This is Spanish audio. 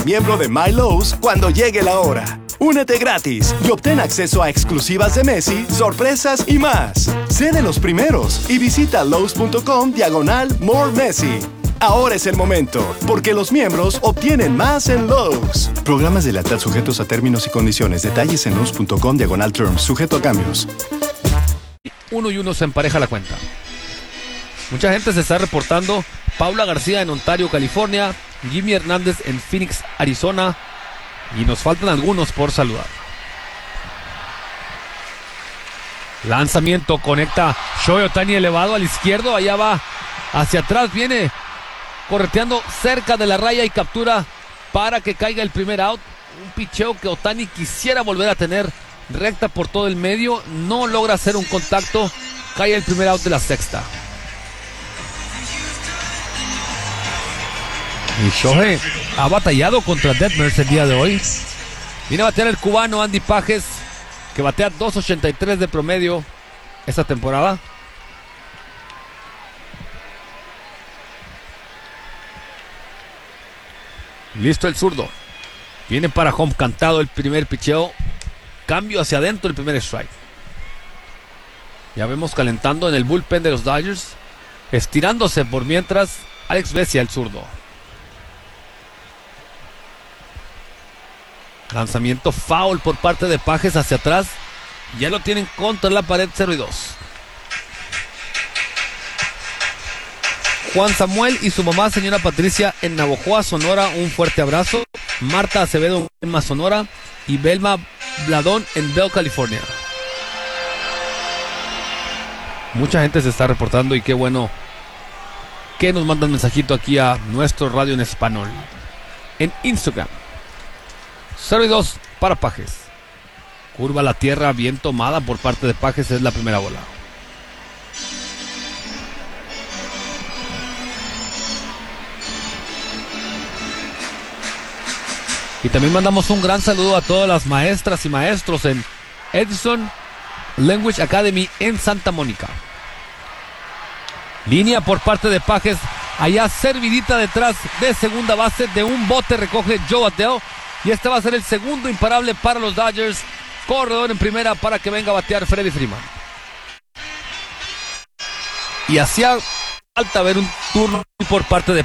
miembro de My Lowe's cuando llegue la hora. Únete gratis y obtén acceso a exclusivas de Messi, sorpresas y más. Sé de los primeros y visita Lowe's.com/More Messi. Ahora es el momento, porque los miembros obtienen más en Lowe's. Programas de lealtad sujetos a términos y condiciones. Detalles en Lowe's.com/terms. Sujeto a cambios. 1-1 se empareja la cuenta. Mucha gente se está reportando. Paula García en Ontario, California. Jimmy Hernández en Phoenix, Arizona. Y nos faltan algunos por saludar. Lanzamiento, conecta Shohei Ohtani elevado al izquierdo. Allá va hacia atrás, viene correteando cerca de la raya y captura para que caiga el primer out. Un picheo que Ohtani quisiera volver a tener recta por todo el medio. No logra hacer un contacto. Cae el primer out de la sexta. Y Shohei ha batallado contra Detmers el día de hoy. Viene a batear el cubano Andy Pages, que batea 2.83 de promedio esta temporada. Listo el zurdo. Viene para home cantado el primer picheo. Cambio hacia adentro el primer strike. Ya vemos calentando en el bullpen de los Dodgers. Estirándose por mientras Alex Vesia, el zurdo. Lanzamiento foul por parte de Pages hacia atrás. Ya lo tienen contra la pared, 0-2. Juan Samuel y su mamá, señora Patricia, en Navojoa, Sonora, un fuerte abrazo. Marta Acevedo en Sonora y Belma Bladón en Bell, California. Mucha gente se está reportando y qué bueno que nos mandan mensajito aquí a nuestro radio en español. En Instagram. 0-2 para Pages. Curva la tierra bien tomada por parte de Pages, es la primera bola. Y también mandamos un gran saludo a todas las maestras y maestros en Edison Language Academy en Santa Mónica. Línea por parte de Pages. Allá servidita detrás de segunda base, de un bote recoge Joe Adele. Y este va a ser el segundo imparable para los Dodgers. Corredor en primera para que venga a batear Freddie Freeman. Y hacía falta ver un turno por parte de